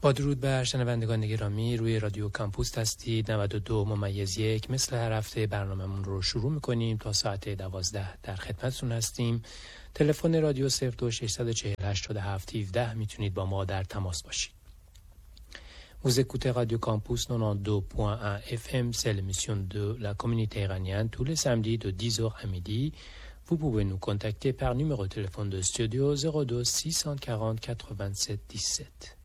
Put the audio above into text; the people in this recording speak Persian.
با درود بر شنوندگان گرامی، روی رادیو کامپوس هستید. 92.1 مثل هر هفته برنامه‌مون رو شروع می‌کنیم. تا ساعت 12 در خدمتتون هستیم. تلفن رادیو 02-648-17-17 میتونید با ما در تماس باشید. Vous écoutez Radio Campus 92.1 FM, c'est l'émission de la communauté iranienne tous les samedis de 10h à midi. Vous pouvez nous contacter par numéro de téléphone de studio 02 640 87 17.